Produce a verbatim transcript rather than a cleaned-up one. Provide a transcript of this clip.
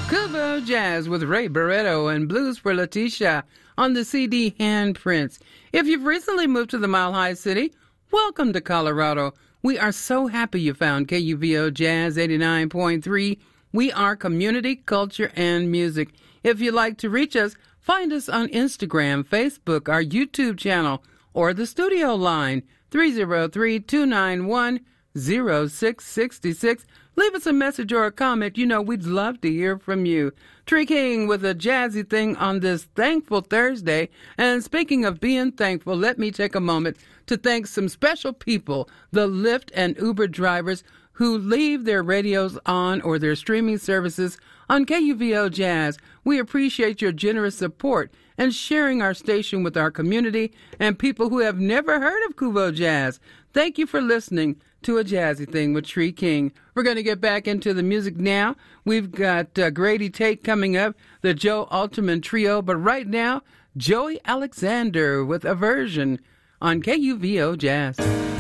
Kubo Jazz with Ray Barretto and Blues for Leticia on the C D Handprints. If you've recently moved to the Mile High City, welcome to Colorado. We are so happy you found K U V O Jazz eighty-nine point three. We are community, culture, and music. If you'd like to reach us, find us on Instagram, Facebook, our YouTube channel, or the studio line, three oh three, two nine one, oh six six six. Leave us a message or a comment. You know, we'd love to hear from you. Tree King with a jazzy thing on this Thankful Thursday. And speaking of being thankful, let me take a moment to thank some special people, the Lyft and Uber drivers who leave their radios on or their streaming services on K U V O Jazz. We appreciate your generous support and sharing our station with our community and people who have never heard of Kubo Jazz. Thank you for listening to A Jazzy Thing with Tree King. We're going to get back into the music now. We've got uh, Grady Tate coming up, the Joe Alterman Trio, but right now, Joey Alexander with Aversion on K U V O Jazz.